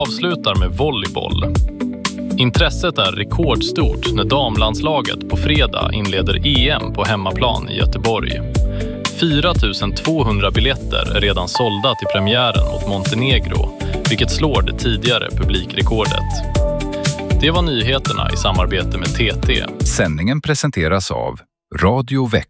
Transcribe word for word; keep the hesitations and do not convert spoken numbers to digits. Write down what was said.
Avslutar med volleyboll. Intresset är rekordstort när damlandslaget på fredag inleder E M på hemmaplan i Göteborg. fyra tusen tvåhundra biljetter är redan sålda till premiären mot Montenegro, vilket slår det tidigare publikrekordet. Det var nyheterna i samarbete med T T. Sändningen presenteras av Radio Växjö.